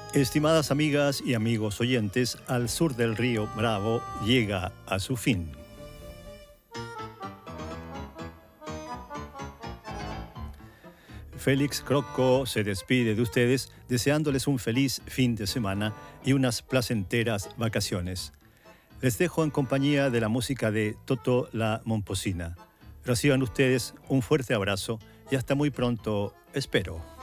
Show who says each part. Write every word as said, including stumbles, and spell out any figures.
Speaker 1: Estimadas amigas y amigos oyentes, Al Sur del Río Bravo llega a su fin. Félix Crocco se despide de ustedes deseándoles un feliz fin de semana y unas placenteras vacaciones. Les dejo en compañía de la música de Toto La Momposina. Reciban ustedes un fuerte abrazo y hasta muy pronto, espero.